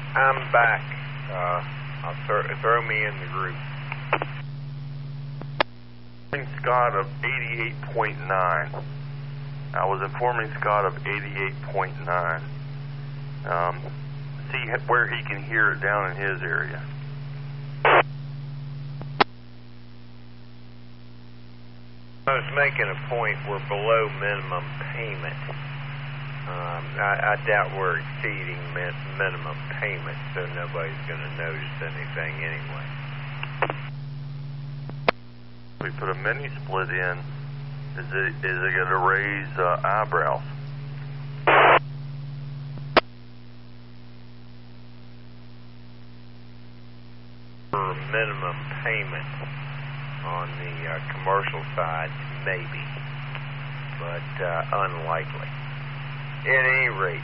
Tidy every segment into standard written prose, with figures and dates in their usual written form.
I'm back. Throw me in the group. Scott of 88.9. I was informing Scott of 88.9. See where he can hear it down in his area. I was making a point we're below minimum payment. I doubt we're exceeding minimum payment, so nobody's going to notice anything anyway. We put a mini split in. Is it going to raise eyebrows? For minimum payment on the commercial side, maybe, but unlikely. At any rate,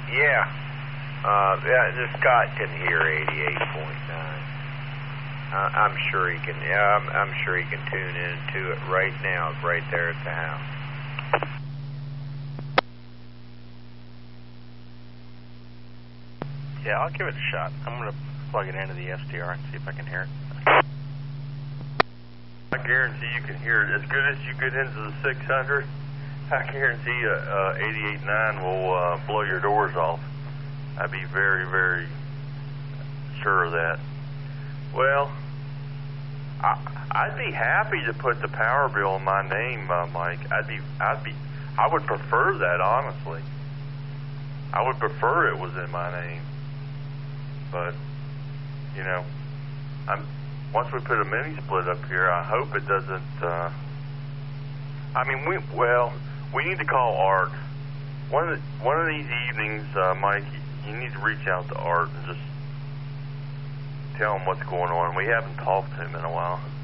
the Scott can hear 88.9. I'm sure he can. I'm sure he can tune into it right now, right there at the house. Yeah, I'll give it a shot. I'm going to plug it into the SDR and see if I can hear it. I guarantee you can hear it. As good as you get into the 600, I guarantee 88.9 will blow your doors off. I'd be very, very sure of that. Well, I'd be happy to put the power bill in my name, Mike. I would prefer that, honestly. I would prefer it was in my name. But, you know, once we put a mini split up here, I hope it doesn't. We need to call Art. One of these evenings, Mike, you need to reach out to Art and just tell him what's going on. We haven't talked to him in a while.